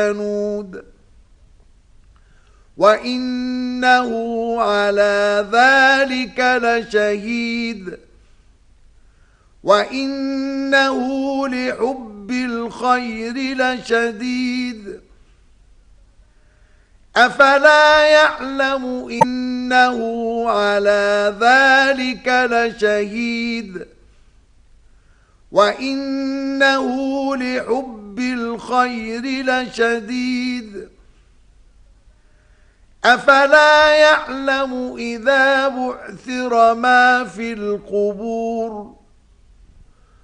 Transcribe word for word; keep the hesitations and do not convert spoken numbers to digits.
كنود وإنه على ذلك لشهيد وإنه لحب الخير لشديد أفلا يعلم إنه على ذلك لشهيد وإنه لحب الخير لشديد أفلا يعلم إذا بعثر ما في القبور